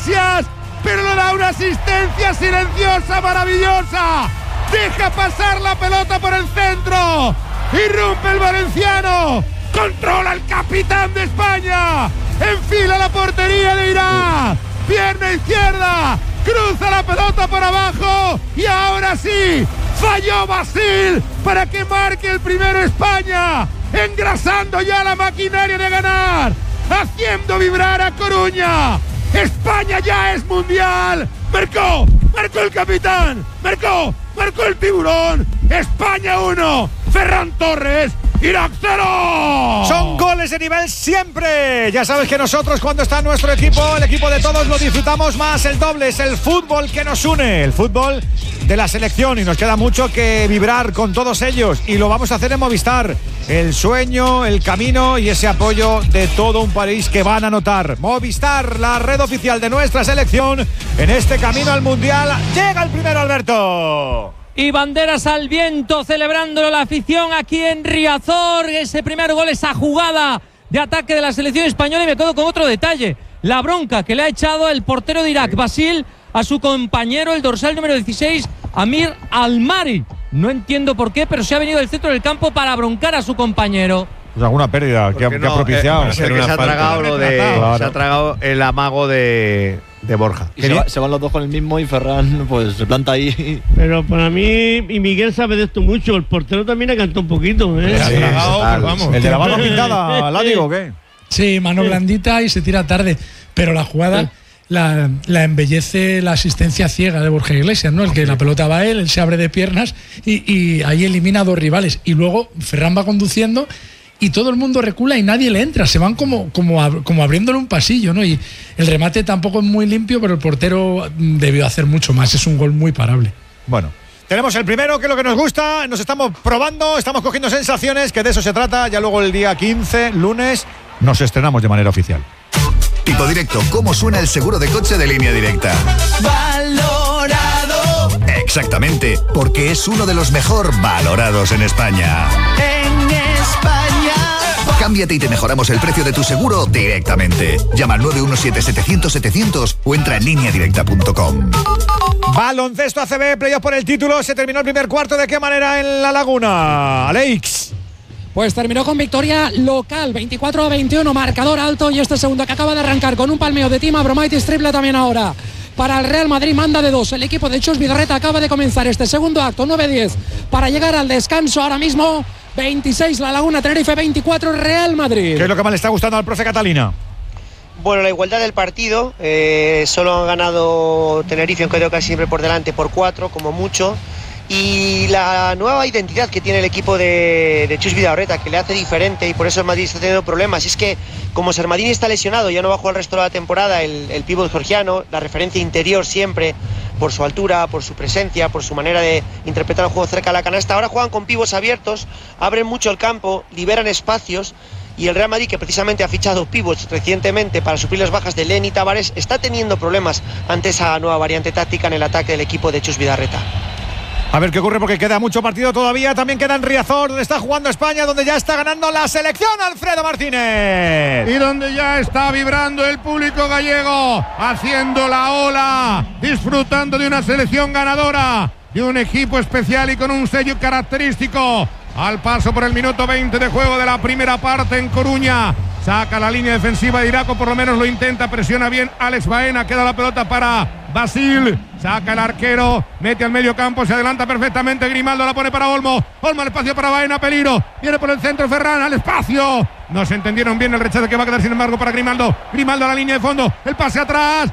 Iglesias, pero le da una asistencia silenciosa, maravillosa. Deja pasar la pelota por el centro. Irrumpe el valenciano. Controla el capitán de España. Enfila la portería de Irak. Pierna izquierda. Cruza la pelota por abajo. Y ahora sí, falló Basil para que marque el primero España. Engrasando ya la maquinaria de ganar. Haciendo vibrar a Coruña. España ya es mundial. Marcó el capitán. Marcó el tiburón. España 1, Ferran Torres, Irak 0. Son goles de nivel siempre. Ya sabes que nosotros, cuando está nuestro equipo, el equipo de todos, lo disfrutamos más. El doble es el fútbol que nos une, el fútbol de la selección, y nos queda mucho que vibrar con todos ellos, y lo vamos a hacer en Movistar. El sueño, el camino y ese apoyo de todo un país que van a notar. Movistar, la red oficial de nuestra selección en este camino al Mundial. Llega el primero, Alberto. Y banderas al viento, celebrándolo la afición aquí en Riazor. Ese primer gol, esa jugada de ataque de la selección española. Y me quedo con otro detalle: la bronca que le ha echado el portero de Irak, Basil, a su compañero, el dorsal número 16, Amir Almari. No entiendo por qué, pero se ha venido del centro del campo para broncar a su compañero. Pues alguna pérdida que ha propiciado. Se ha tragado el amago de Borja. Y se van los dos con el mismo, y Ferran pues se planta ahí. Pero para mí, y Miguel sabe de esto mucho, el portero también ha cantado un poquito, ¿eh? Sí, vamos. ¿El de la mano pintada, Látigo, o qué? Sí, mano blandita y se tira tarde. Pero la jugada la embellece la asistencia ciega de Borja Iglesias, ¿no? El que la pelota va a él se abre de piernas y ahí elimina a dos rivales. Y luego Ferran va conduciendo y todo el mundo recula y nadie le entra. Se van como abriéndole un pasillo, ¿no? Y el remate tampoco es muy limpio, pero el portero debió hacer mucho más. Es un gol muy parable. Bueno, tenemos el primero, que es lo que nos gusta. Nos estamos probando, estamos cogiendo sensaciones, que de eso se trata. Ya luego el día 15, lunes, nos estrenamos de manera oficial. Tipo Directo, ¿cómo suena el seguro de coche de Línea Directa? Valorado. Exactamente, porque es uno de los mejor valorados en España. En España. Cámbiate y te mejoramos el precio de tu seguro directamente. Llama al 917-700-700 o entra en lineadirecta.com. Baloncesto ACB, playoff por el título. Se terminó el primer cuarto. ¿De qué manera en La Laguna, Alex? Pues terminó con victoria local, 24-21, marcador alto, y este segundo que acaba de arrancar con un palmeo de Tim Abromaitis, triple también ahora para el Real Madrid, manda de 2. El equipo de Chus Vidorreta acaba de comenzar este segundo acto, 9-10 para llegar al descanso. Ahora mismo 26 La Laguna, Tenerife 24 Real Madrid. ¿Qué es lo que más le está gustando al profe Catalina? Bueno, la igualdad del partido, solo han ganado Tenerife, aunque creo que siempre por delante, por 4 como mucho. Y la nueva identidad que tiene el equipo de Chus Vidorreta, que le hace diferente, y por eso el Madrid está teniendo problemas. Y es que como Sermadini está lesionado, ya no va a jugar el resto de la temporada, el pívot georgiano, la referencia interior siempre, por su altura, por su presencia, por su manera de interpretar el juego cerca de la canasta. Ahora juegan con pivots abiertos, abren mucho el campo, liberan espacios, y el Real Madrid, que precisamente ha fichado pivots recientemente para suplir las bajas de Len y Tavares, está teniendo problemas ante esa nueva variante táctica en el ataque del equipo de Chus Vidorreta. A ver qué ocurre, porque queda mucho partido todavía. También queda en Riazor, donde está jugando España, donde ya está ganando la selección, Alfredo Martínez. Y donde ya está vibrando el público gallego, haciendo la ola, disfrutando de una selección ganadora, de un equipo especial y con un sello característico. Al paso por el minuto 20 de juego de la primera parte en Coruña. Saca la línea defensiva de Irak, o por lo menos lo intenta, presiona bien Alex Baena, queda la pelota para Basil, saca el arquero, mete al medio campo, se adelanta perfectamente Grimaldo, la pone para Olmo al espacio para Baena, peligro, viene por el centro Ferran, al espacio, no se entendieron bien el rechazo que va a quedar sin embargo para Grimaldo a la línea de fondo, el pase atrás,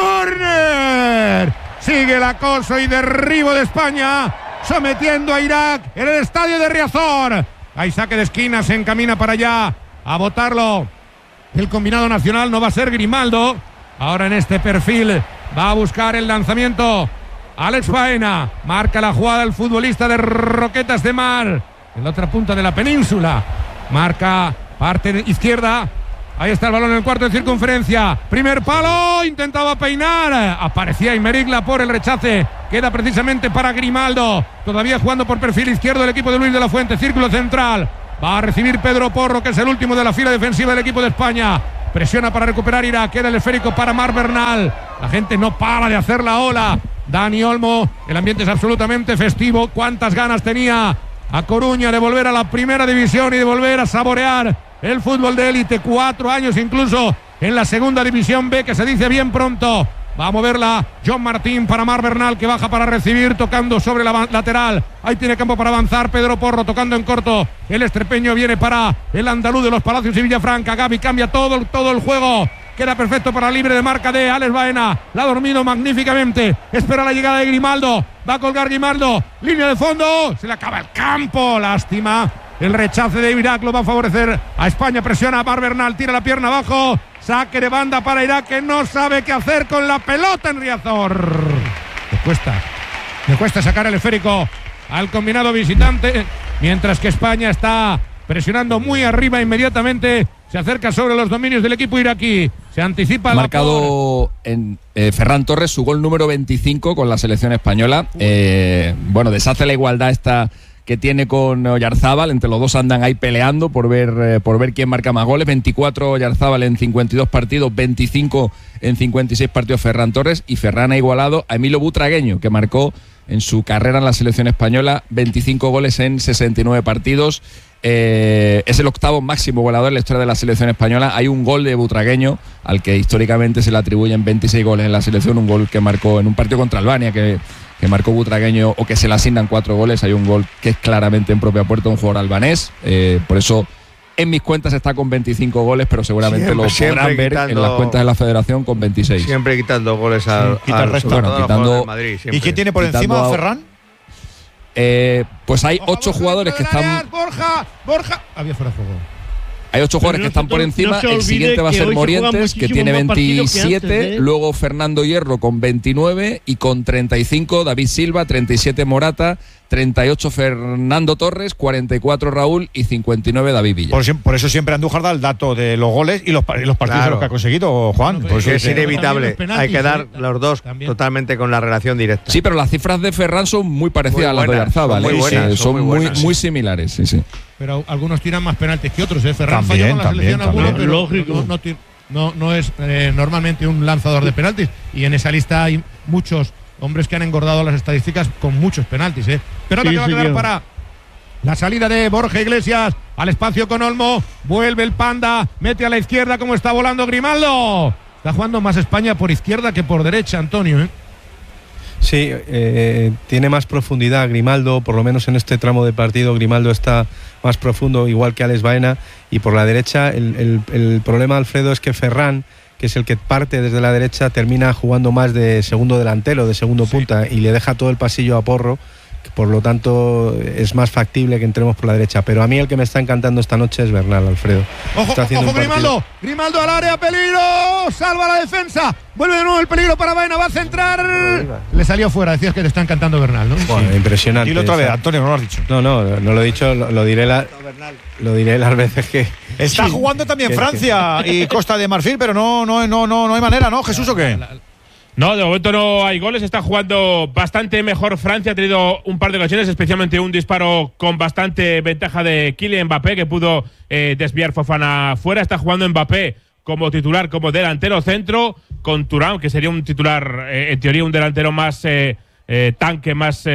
¡córner! Sigue el acoso y derribo de España, sometiendo a Irak en el estadio de Riazor. Hay saque de esquina, se encamina para allá a botarlo el combinado nacional, no va a ser Grimaldo. Ahora en este perfil va a buscar el lanzamiento Alex Baena, marca la jugada el futbolista de Roquetas de Mar, en la otra punta de la península, marca parte izquierda. Ahí está el balón en el cuarto de circunferencia. Primer palo, intentaba peinar. Aparecía Aymerigla por el rechace. Queda precisamente para Grimaldo. Todavía jugando por perfil izquierdo el equipo de Luis de la Fuente. Círculo central. Va a recibir Pedro Porro, que es el último de la fila defensiva del equipo de España. Presiona para recuperar Irak. Queda el esférico para Marc Bernal. La gente no para de hacer la ola. Dani Olmo, el ambiente es absolutamente festivo. Cuántas ganas tenía a Coruña de volver a la primera división y de volver a saborear el fútbol de élite. 4 años incluso en la segunda división B, que se dice bien pronto. Va a moverla John Martín para Mar Bernal, que baja para recibir, tocando sobre la lateral. Ahí tiene campo para avanzar Pedro Porro, tocando en corto. El extrepeño viene para el andaluz de los Palacios y Villafranca. Gavi cambia todo el juego. Queda perfecto para libre de marca de Alex Baena. La ha dormido magníficamente. Espera la llegada de Grimaldo. Va a colgar Grimaldo. Línea de fondo. Se le acaba el campo. Lástima. El rechace de Irak lo va a favorecer a España. Presiona a Mar Bernal. Tira la pierna abajo. Saque de banda para Irak, que no sabe qué hacer con la pelota en Riazor. Le cuesta sacar el esférico al combinado visitante, mientras que España está presionando muy arriba inmediatamente. Se acerca sobre los dominios del equipo iraquí. Se anticipa. Ha marcado en Ferran Torres su gol número 25 con la selección española. Deshace la igualdad esta que tiene con Oyarzábal. Entre los dos andan ahí peleando por ver quién marca más goles. 24 Oyarzábal en 52 partidos, 25 en 56 partidos Ferran Torres, y Ferran ha igualado a Emilio Butragueño, que marcó en su carrera en la selección española 25 goles en 69 partidos. Es el octavo máximo goleador en la historia de la selección española. Hay un gol de Butragueño al que históricamente se le atribuyen 26 goles en la selección, un gol que marcó en un partido contra Albania que marcó Butragueño, o que se le asignan 4 goles. Hay un gol que es claramente en propia puerta, un jugador albanés. Por eso en mis cuentas está con 25 goles, pero seguramente lo podrán ver en las cuentas de la federación con 26. Siempre quitando goles al Madrid. ¿Y quién tiene por encima a Ferran? Pues hay 8 jugadores que están. Borja. Había fuera de juego. Hay 8 jugadores que están por encima. El siguiente va a ser Morientes, que tiene 27. Luego Fernando Hierro con 29. Y con 35 David Silva, 37 Morata, 38 Fernando Torres, 44 Raúl y 59 David Villa. Por eso siempre Andújar da el dato de los goles y los partidos en los que ha conseguido, Juan. Pues es inevitable. Hay que dar los dos totalmente con la relación directa. Sí, pero las cifras de Ferran son muy parecidas a las de Oyarzábal. Son muy similares. Sí. Pero algunos tiran más penaltis que otros. Ferran falla con la selección alguno, pero lógico. No es normalmente un lanzador de penaltis. Y en esa lista hay muchos hombres que han engordado las estadísticas con muchos penaltis. Pelota que va a quedar para la salida de Borja Iglesias al espacio con Olmo. Vuelve el Panda, mete a la izquierda, como está volando Grimaldo. Está jugando más España por izquierda que por derecha, Antonio. Sí, tiene más profundidad Grimaldo, por lo menos en este tramo de partido. Grimaldo está más profundo, igual que Alex Baena. Y por la derecha, el problema, Alfredo, es que Ferran, que es el que parte desde la derecha, termina jugando más de segundo delantero, de segundo punta, y le deja todo el pasillo a Porro. Por lo tanto, es más factible que entremos por la derecha. Pero a mí el que me está encantando esta noche es Bernal, Alfredo. Ojo, Grimaldo al área, peligro, salva la defensa, vuelve de nuevo el peligro para Baena, va a centrar. Le salió fuera, decías que te está encantando Bernal, ¿no? Bueno, sí. Impresionante. Dilo otra vez, Antonio, no lo has dicho. No lo he dicho, lo diré las veces que... Está jugando también Francia y Costa de Marfil, pero no hay manera, ¿no, Jesús, o qué? No, de momento no hay goles. Está jugando bastante mejor Francia. Ha tenido un par de ocasiones, especialmente un disparo con bastante ventaja de Kylian Mbappé, que pudo desviar Fofana fuera. Está jugando Mbappé como titular, como delantero centro, con Thuram, que sería un titular, en teoría, un delantero más tanque, más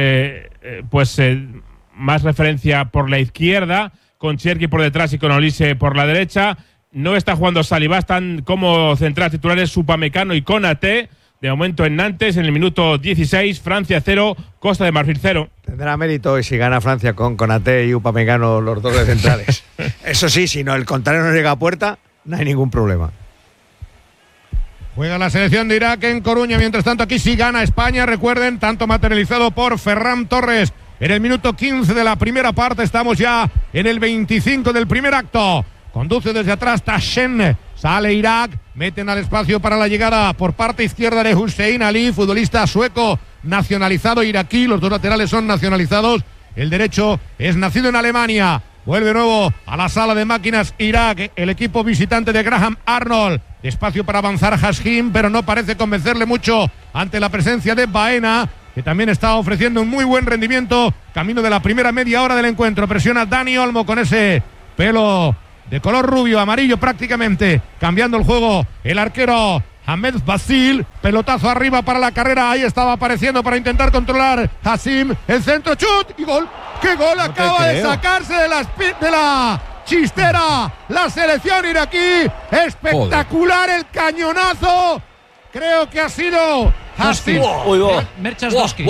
más referencia por la izquierda, con Cherki por detrás y con Olise por la derecha. No está jugando Saliba, están como centrales titulares Upamecano y Konaté. De momento en Nantes, en el minuto 16, Francia 0, Costa de Marfil 0. Tendrá mérito y si gana Francia con Konaté y Upamecano, los dos de centrales. Eso sí, si no el contrario no llega a puerta, no hay ningún problema. Juega la selección de Irak en Coruña. Mientras tanto, aquí sí gana España. Recuerden, tanto materializado por Ferran Torres en el minuto 15 de la primera parte. Estamos ya en el 25 del primer acto. Conduce desde atrás Tashen. Sale Irak, meten al espacio para la llegada por parte izquierda de Hussein Ali, futbolista sueco nacionalizado iraquí. Los dos laterales son nacionalizados. El derecho es nacido en Alemania. Vuelve nuevo a la sala de máquinas Irak, el equipo visitante de Graham Arnold. Espacio para avanzar Hashim, pero no parece convencerle mucho ante la presencia de Baena, que también está ofreciendo un muy buen rendimiento. Camino de la primera media hora del encuentro. Presiona Dani Olmo con ese pelo de color rubio, amarillo prácticamente, cambiando el juego el arquero Ahmed Basil, pelotazo arriba para la carrera, ahí estaba apareciendo para intentar controlar Hassim, el centro, chut y gol. ¡Qué gol acaba de sacarse de la chistera la selección iraquí! Espectacular el cañonazo. Creo que ha sido Hassim. Merchas Doski.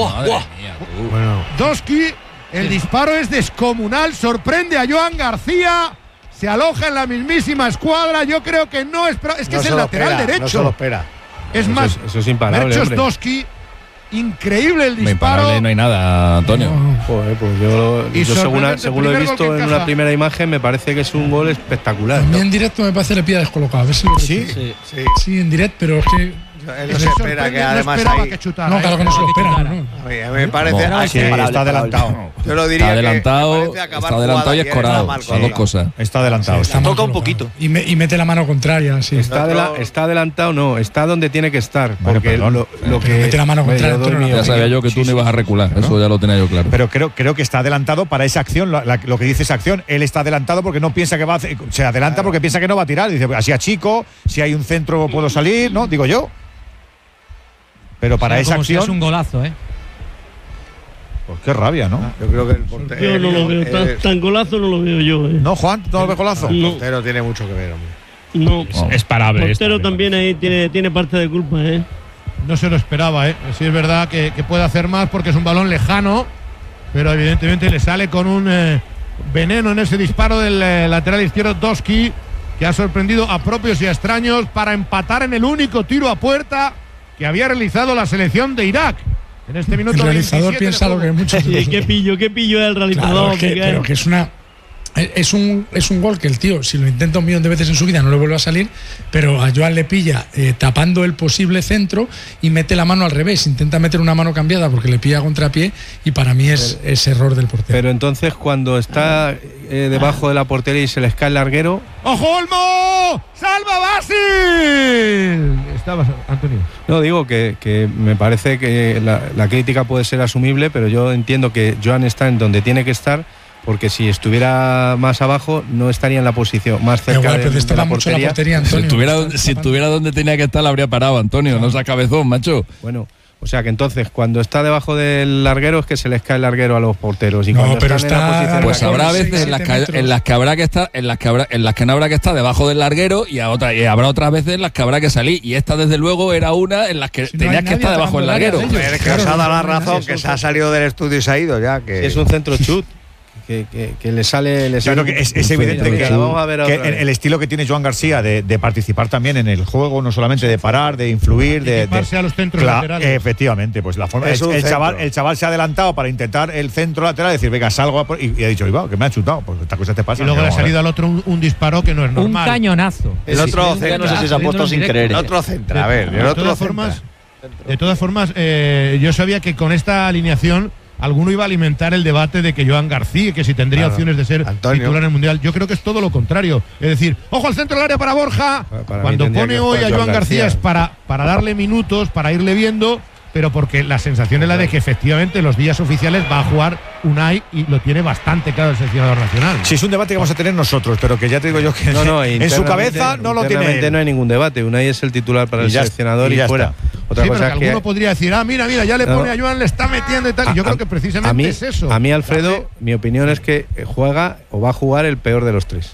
Doski, el disparo es descomunal, sorprende a Joan García. Se aloja en la mismísima escuadra. Yo creo que no es que es el lateral derecho. No se lo espera. Es más, eso es imparable. Merchos-Doski, increíble el disparo. Imparable no hay nada, Antonio. Joder, pues yo según lo he visto en una primera imagen, me parece que es un gol espectacular. A mí en directo me parece que le pilla descolocado. A ver si lo sí, en directo, pero es que. Él no se espera que además no ahí. Que chutara, no, claro que no se lo espera. A mí me parece está adelantado. Yo lo diría está adelantado y escorado. Las dos cosas. Está adelantado. Toca un poquito. Y mete la mano contraria. Sí. Está adelantado, no. Está donde tiene que estar. Porque lo que mete la mano contraria. Ya sabía yo que tú no ibas a recular. Eso ya lo tenía yo claro. Pero creo que está adelantado para esa acción. Lo que dice esa acción, él está adelantado porque no piensa que va a hacer. Se adelanta porque piensa que no va a tirar. Dice, así a chico, si hay un centro puedo salir, ¿no? Digo yo. Pero para esa acción. Es un golazo, Pues qué rabia, ¿no? Yo creo que el portero. Yo no lo veo. Tan golazo no lo veo yo, ¿No, Juan? ¿No lo ves golazo? El portero tiene mucho que ver, hombre. No. Es parable. El portero también ahí tiene parte de culpa, No se lo esperaba, Sí es verdad que puede hacer más porque es un balón lejano, pero evidentemente le sale con un veneno en ese disparo del lateral izquierdo Doski, que ha sorprendido a propios y a extraños para empatar en el único tiro a puerta que había realizado la selección de Irak. En este minuto el realizador piensa lo que muchos. ¿Qué pillo el realizador? Claro, pero que es un gol que el tío, si lo intenta un millón de veces en su vida, no le vuelve a salir, pero a Joan le pilla tapando el posible centro y mete la mano al revés, intenta meter una mano cambiada porque le pilla a contrapié y para mí es error del portero. Pero entonces cuando está debajo de la portería y se les cae el larguero. ¡Ojo, Olmo! ¡Salva Basil! Estabas, Antonio. No, digo que me parece que la crítica puede ser asumible, pero yo entiendo que Joan está en donde tiene que estar, porque si estuviera más abajo no estaría en la posición más cerca de la portería. Si estuviera donde tenía que estar, la habría parado, Antonio. No sea cabezón, macho. Bueno, o sea que entonces cuando está debapo del larguero es que se les cae el larguero a los porteros. Y cuando pero están en la posición, pues habrá veces en las que habrá que estar, en las que no habrá que estar debajo del larguero, y habrá otras veces en las que habrá que salir, y esta desde luego era una en las que tenías que estar debajo del larguero. Es que os ha dado la razón, que se ha salido del estudio y se ha ido ya. Que es un centro chut. Que le sale. Yo creo que es evidente que el estilo que tiene Joan García de participar también en el juego, no solamente de parar, de influir, de pasarse a los centros laterales. Efectivamente, pues la forma. El chaval se ha adelantado para intentar el centro lateral, decir, venga, salgo y ha dicho, iba, que me ha chutado. Pues esta cosa te pasa. Y luego le ha salido al otro un disparo que no es normal. Un cañonazo. El otro centra. No sé si se ha puesto sin querer. El otro centra. A ver, de todas formas, yo sabía que con esta alineación alguno iba a alimentar el debate de que Joan García, que si tendría opciones de ser titular en el Mundial. Yo creo que es todo lo contrario. Es decir, ojo al centro del área para Borja. Cuando pone hoy a Joan García es para darle minutos, para irle viendo, pero porque la sensación es la de que efectivamente los días oficiales va a jugar Unai y lo tiene bastante claro el seleccionador nacional. Sí, es un debate que vamos a tener nosotros, pero que ya te digo yo que en su cabeza no lo tiene. No hay ningún debate. Unai es el titular para el seleccionador y fuera. Otra cosa pero que alguno podría decir, mira, ya le pone a Joan, le está metiendo y tal. Yo creo que precisamente es eso. A mí, Alfredo, mi opinión es que juega o va a jugar el peor de los tres.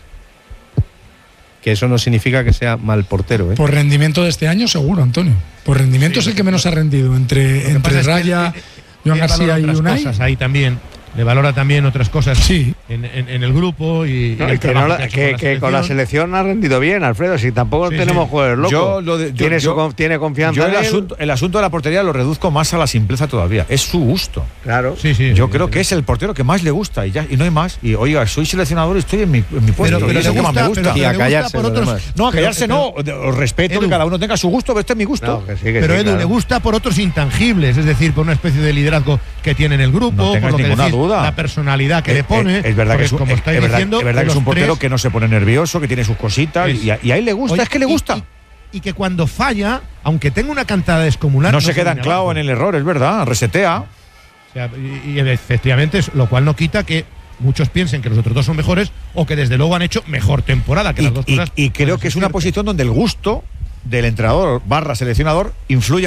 Que eso no significa que sea mal portero. Por rendimiento de este año, seguro, Antonio. Por rendimiento es el que menos ha rendido. Entre Raya, Joan García y Unai. Ahí también. Le valora también otras cosas en el grupo y que con la selección ha rendido bien, Alfredo. Si tampoco tenemos jugadores locos. Tiene confianza. El asunto de la portería lo reduzco más a la simpleza todavía. Es su gusto. Claro. Yo creo que es el portero que más le gusta y no hay más. Y oiga, soy seleccionador y estoy en mi puesto. Pero es lo que más me gusta. Y a callarse. No, a callarse no. Os respeto que cada uno tenga su gusto, pero este es mi gusto. Pero Edu, le gusta por otros intangibles, es decir, por una especie de liderazgo que tiene en el grupo. No tengas ninguna duda. La personalidad que le pone. Es verdad que es como estáis diciendo, es verdad que es un portero que no se pone nervioso, que tiene sus cositas y a él le gusta. Oye, es que le gusta. Y que cuando falla, aunque tenga una cantada descomunal, no se queda anclado en el error, es verdad, resetea. O sea, y efectivamente, lo cual no quita que muchos piensen que los otros dos son mejores o que desde luego han hecho mejor temporada que las dos cosas. Y creo que es una posición donde el gusto del entrenador / seleccionador influye